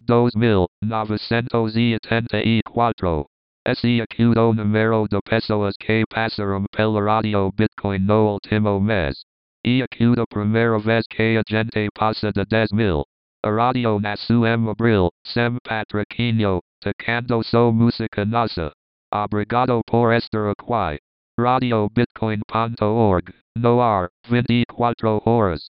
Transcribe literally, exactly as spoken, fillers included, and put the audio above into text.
dos mil novecientos y ochenta y cuatro. Ese acudo número de pessoas que passaram pela radio Bitcoin no último mes. E acuda primeira vez que a gente passa de dez mil. A radio nasceu em abril, sem patrocínio, tocando só música nossa. Obrigado por estar aqui. radio bitcoin ponto org. No ar, vinte e quatro horas.